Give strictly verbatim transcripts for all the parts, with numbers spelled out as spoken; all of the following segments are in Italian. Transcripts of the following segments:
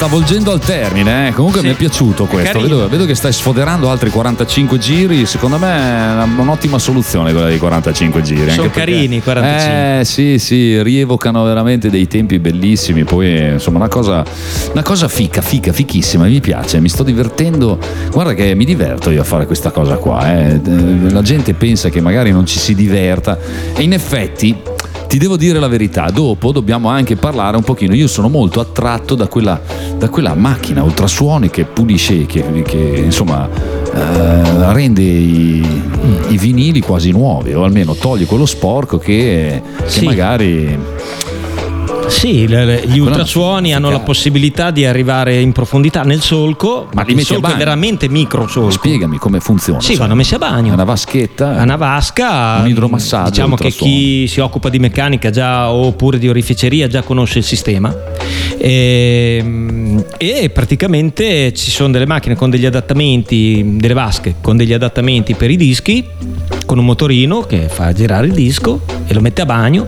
sta volgendo al termine, eh. Comunque sì, mi è piaciuto questo. Vedo, vedo che stai sfoderando altri quarantacinque giri. Secondo me è un'ottima soluzione quella dei quarantacinque giri. Sono anche carini i quarantacinque. Eh sì, sì, rievocano veramente dei tempi bellissimi. Poi insomma una cosa, una cosa fica, fica, fichissima. Mi piace, mi sto divertendo. Guarda che mi diverto io a fare questa cosa qua. Eh. La gente pensa che magari non ci si diverta e in effetti ti devo dire la verità, dopo dobbiamo anche parlare un pochino. Io sono molto attratto da quella, da quella macchina ultrasuoni che pulisce, che, che insomma eh, rende i, i vinili quasi nuovi, o almeno toglie quello sporco che, che sì, magari... Sì, gli ultrasuoni hanno la possibilità di arrivare in profondità nel solco, ma il solco è veramente micro solco. Spiegami come funziona. Sì, vanno messi a bagno. Una vaschetta, una vasca, un idromassaggio. Diciamo che chi si occupa di meccanica già oppure di oreficeria già conosce il sistema. E, e praticamente ci sono delle macchine con degli adattamenti, delle vasche con degli adattamenti per i dischi, con un motorino che fa girare il disco e lo mette a bagno.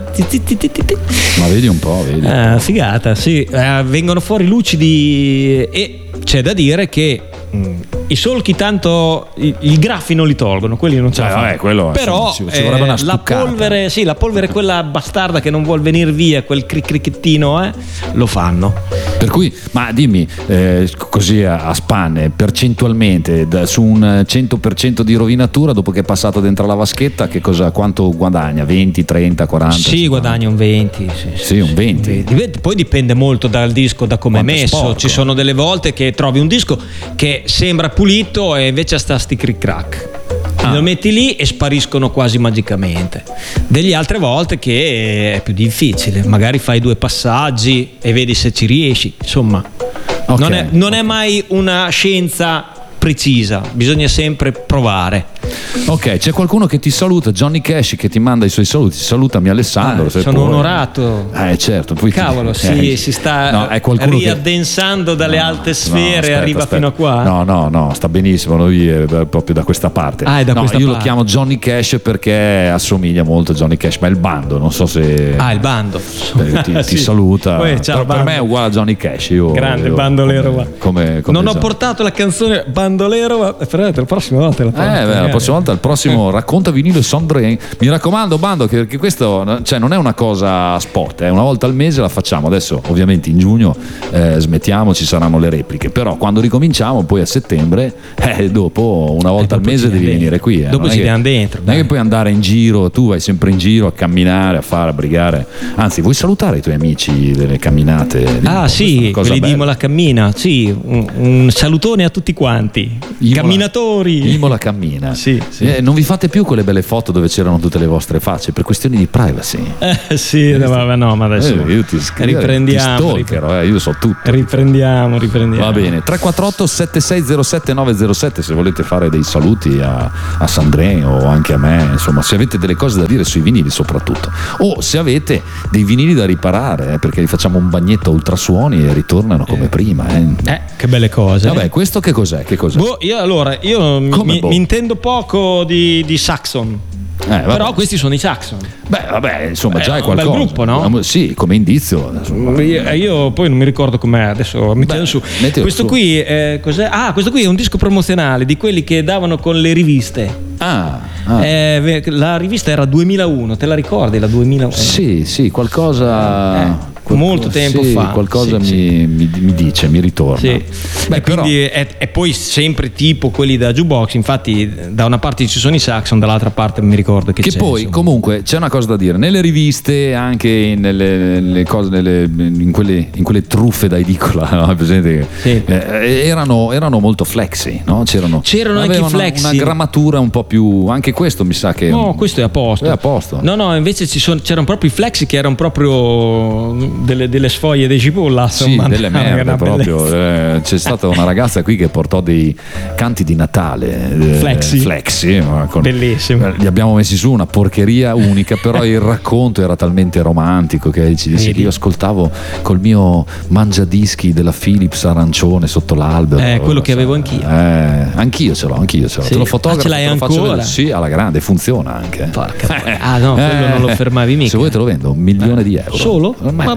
Ma vedi un po', vedi. Eh, figata, sì. Eh, vengono fuori lucidi e c'è da dire che mh, i solchi tanto i, i graffi non li tolgono, quelli non ce la fanno. Eh, quello però ci, ci vorrebbe una eh, la polvere, sì, la polvere quella bastarda che non vuol venire via, quel cric cricchettino, eh, lo fanno. Per cui, ma dimmi, eh, così a, a spanne, percentualmente, da, su un cento per cento di rovinatura, dopo che è passato dentro la vaschetta, che cosa, quanto guadagna? venti, trenta, quaranta? Sì, cinquanta guadagna un venti. Sì, sì, sì, un venti. venti. Poi dipende molto dal disco, da come è messo. Sporco. Ci sono delle volte che trovi un disco che sembra pulito e invece sta sti cric crack. Ah. Lo metti lì e spariscono quasi magicamente. Degli altre volte che è più difficile, magari fai due passaggi e vedi se ci riesci. Insomma, okay. non, è, non è mai una scienza precisa, bisogna sempre provare. Ok, c'è qualcuno che ti saluta, Johnny Cash, che ti manda i suoi saluti. Salutami Alessandro. Ah, se sono puoi. Onorato. Eh certo, poi cavolo, ti... si, eh, si sta no, è qualcuno riaddensando che... dalle no, alte sfere, no, aspetta, arriva aspetta. fino a qua. No, no, no, sta benissimo, lui è proprio da questa parte. Ah, è da no, questa io parte. lo chiamo Johnny Cash perché assomiglia molto a Johnny Cash, ma è il bando, non so se... Ah, il bando. Eh, ti, sì. ti saluta. Poi, ciao, per me è uguale a Johnny Cash. Io, grande io, bandolero. Come, come, come non ho so. portato la canzone Bandolero, ma però la prossima volta la porto. Eh, beh, la prossima volta, il prossimo racconta vinile Sondre. Mi raccomando, bando, che, che questo, cioè, non è una cosa sport, è eh. una volta al mese la facciamo. Adesso, ovviamente, in giugno eh, smettiamo, ci saranno le repliche. Però quando ricominciamo, poi a settembre, eh, dopo una volta eh, al mese devi venire qui. Eh. Dopo non ci andiamo dentro. Non è che puoi andare in giro, tu vai sempre in giro a camminare, a fare, a brigare. Anzi, vuoi salutare i tuoi amici delle camminate? Ah, sì, quelli di Imola Cammina. Sì, un, un salutone a tutti quanti. Imola, camminatori. Imola Cammina. Sì, sì. Eh, non vi fate più quelle belle foto dove c'erano tutte le vostre facce per questioni di privacy? Eh, sì, no, vabbè, no, ma adesso eh, io ti scrivo, riprendiamo. Ti stalker, eh, io so tutto. Riprendiamo, riprendiamo. Va bene. tre quattro otto sette sei zero sette nove zero sette se volete fare dei saluti a, a Sandrine o anche a me, insomma, se avete delle cose da dire sui vinili soprattutto, o se avete dei vinili da riparare, eh, perché li facciamo un bagnetto a ultrasuoni e ritornano come eh. prima. Eh. eh, che belle cose. Vabbè, questo che cos'è? Che cos'è? Boh, io allora, io mi, boh? mi intendo poco di, di Saxon. Eh, però questi sono i Saxon. Beh, vabbè, insomma, già eh, è qualcosa. Un bel gruppo, no? Sì, come indizio. Io, io poi non mi ricordo com'è, adesso mi chiedo su. Questo su. qui eh, cos'è? Ah, questo qui è un disco promozionale di quelli che davano con le riviste. Ah, ah. Eh, la rivista era duemilauno, te la ricordi la duemilauno? Sì, sì, qualcosa eh. Molto tempo sì, fa qualcosa sì, mi, sì. Mi, mi dice, mi ritorna. Sì. Beh, e però... quindi è, è poi sempre tipo quelli da jukebox. Infatti, da una parte ci sono i Saxon, dall'altra parte mi ricordo che, che c'è. Che poi, insomma. Comunque, c'è una cosa da dire: nelle riviste, anche nelle, nelle cose, nelle, in, quelle, in quelle truffe da edicola, no? Presente, sì. eh, erano, erano molto flexi, no? C'erano, c'erano anche i flexi. Una grammatura un po' più. Anche questo mi sa che. No, questo è a posto. È a posto. No, no, invece ci sono, c'erano proprio i flexi che erano proprio delle, delle sfoglie di cipolla, sì, delle merde proprio. Eh, c'è stata una ragazza qui che portò dei canti di Natale eh, flexi, flexi ma con, bellissimo. Eh, li abbiamo messi su una porcheria unica, però il racconto era talmente romantico che ci disse che io ascoltavo col mio mangiadischi della Philips arancione sotto l'albero. Eh, quello che avevo anch'io. Eh, anch'io ce l'ho, anch'io ce l'ho. Sì. Te lo fotografo, ah, ce l'hai te lo ancora? Faccio, sì, alla grande, funziona anche. Porca. Ah no, quello eh, non lo fermavi mica. Se vuoi te lo vendo un milione di euro. Solo? Ma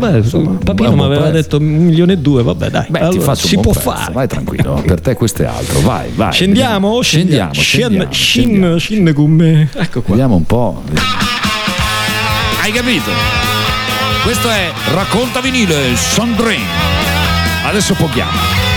Vabbè, insomma, Papino mi aveva detto un milione e due, vabbè dai. Beh, allora, ti faccio si un può buon prezzo, fare. vai tranquillo, per te questo è altro, vai, vai. Scendiamo? Scendiamo, scendiamo, scendiamo, scende con me. Ecco qua. Vediamo un po'. Hai capito? Questo è Racconta vinile, Sandrine. Adesso poghiamo.